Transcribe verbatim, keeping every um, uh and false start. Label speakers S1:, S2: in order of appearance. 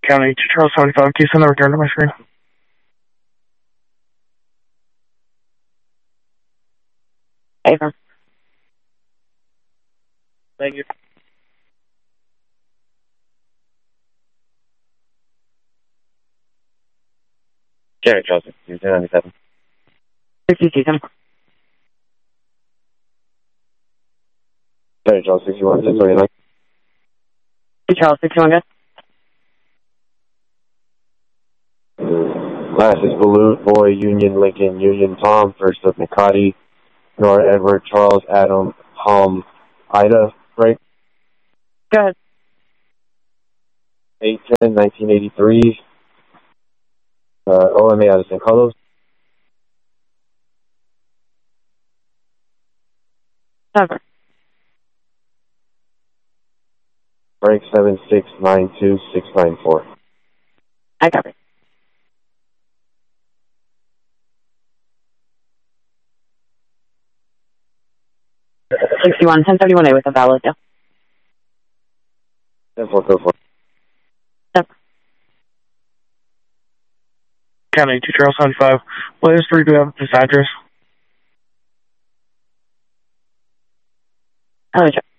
S1: County to Charles seventy-five. Can you send the return to my screen?
S2: Paper.
S1: Thank you.
S3: Jerry Charles, two ninety-seven.
S2: sixty-two, ten.
S3: Jerry Charles, sixty-one, six thirty-nine.
S2: Charles, sixty-one, good.
S3: Last is Balut, Boy, Union, Lincoln, Union, Tom, first of McCarty, Nora, Edward, Charles, Adam, Tom, Ida, break.
S2: Go ahead.
S3: eight ten, nineteen eighty-three. Uh, O M A out of San Carlos.
S2: Seven.
S3: Break seven six nine two six nine four.
S2: I copy. sixty-one, ten thirty-one A with a valid, yeah.
S3: ten four, code four.
S2: Seven.
S1: County to Charles seventy-five. What is three do we have this address?
S2: Oh, check.